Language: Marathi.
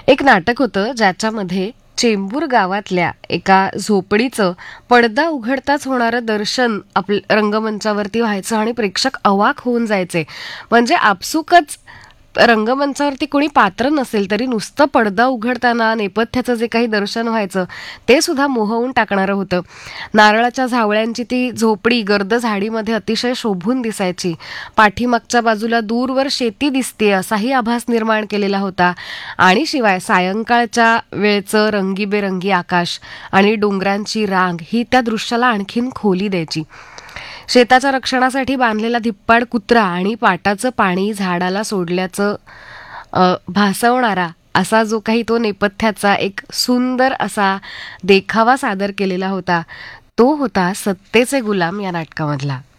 एक नाटक होतं ज्याच्यामध्ये चेंबूर गावातल्या एका झोपडीचं पडदा उघडताच होणारं दर्शन आपल्या रंगमंचावरती व्हायचं आणि प्रेक्षक अवाक होऊन जायचे. म्हणजे आपसुकच रंगमंचावरती कोणी पात्र नसेल तरी नुसतं पडदा उघडताना नेपथ्याचं जे काही दर्शन व्हायचं ते सुद्धा मोहवून टाकणारं होतं. नारळाच्या झावळ्यांची ती झोपडी गर्द झाडीमध्ये अतिशय शोभून दिसायची. पाठीमागच्या बाजूला दूरवर शेती दिसते असाही आभास निर्माण केलेला होता. आणि शिवाय सायंकाळच्या वेळचं रंगीबेरंगी आकाश आणि डोंगरांची रांग ही त्या दृश्याला आणखीन खोली द्यायची. शेताच्या रक्षणासाठी बांधलेला धिप्पाड कुत्रा आणि पाटाचं पाणी झाडाला सोडल्याचं भासवणारा असा जो काही तो नेपथ्याचा एक सुंदर असा देखावा सादर केलेला होता तो होता सत्तेचे गुलाम या नाटकामधला.